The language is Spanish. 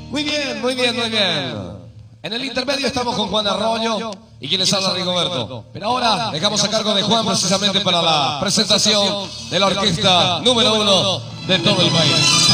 Muy bien, muy bien, muy bien. En el intermedio estamos con Juan Arroyo y quien les habla Rigoberto. Pero ahora dejamos a cargo de Juan precisamente para la presentación de la orquesta número 1 de todo el país.